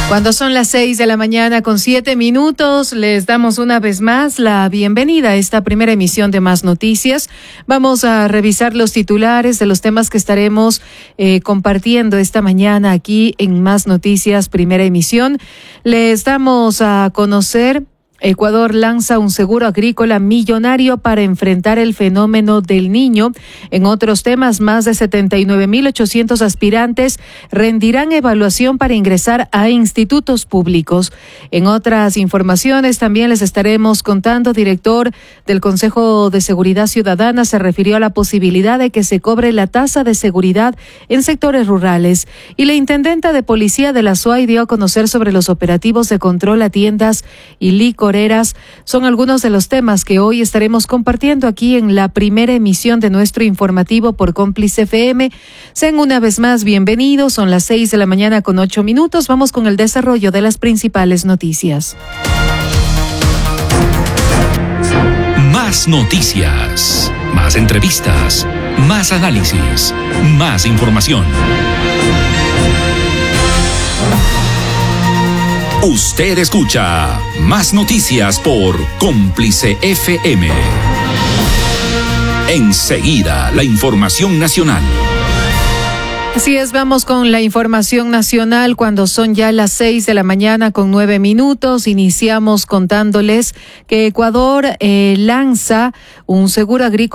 Cuando son las 6:07 a.m, les damos una vez más la bienvenida a esta primera emisión de Más Noticias. Vamos a revisar los titulares de los temas que estaremos compartiendo esta mañana aquí en Más Noticias, primera emisión. Les damos a conocer: Ecuador lanza un seguro agrícola millonario para enfrentar el fenómeno del Niño. En otros temas, más de 79.800 aspirantes rendirán evaluación para ingresar a institutos públicos. En otras informaciones también les estaremos contando: director del Consejo de Seguridad Ciudadana se refirió a la posibilidad de que se cobre la tasa de seguridad en sectores rurales. Y la intendenta de Policía de la SUAY dio a conocer sobre los operativos de control a tiendas y licor. Son algunos de los temas que hoy estaremos compartiendo aquí en la primera emisión de nuestro informativo por Cómplice FM. Sean una vez más bienvenidos. Son las 6:08 a.m. Vamos con el desarrollo de las principales noticias. Más noticias, más entrevistas, más análisis, más información. Usted escucha Más Noticias por Cómplice FM. Enseguida, la información nacional. Así es, vamos con la información nacional cuando son ya las 6:09 a.m. Iniciamos contándoles que Ecuador lanza un seguro agrícola